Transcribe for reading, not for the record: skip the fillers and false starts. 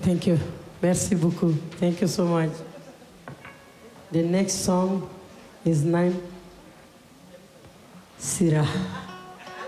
Thank you. Merci beaucoup. Thank you so much. The next song is named Sira.